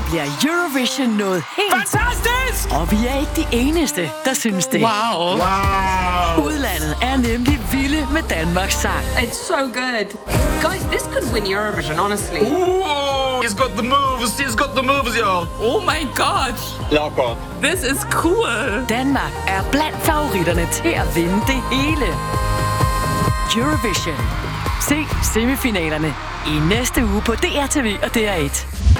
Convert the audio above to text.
bliver Eurovision noget helt... Fantastisk! Og vi er ikke de eneste, der synes det. Wow. Udlandet er nemlig vilde med Danmarks sang. It's so good. Guys, this could win Eurovision, honestly. Ooh, he's got the moves. He's got the moves, y'all. Oh my god. Lækker. This is cool. Danmark er blandt favoritterne til at vinde det hele. Eurovision. Se semifinalerne i næste uge på DRTV og DR1.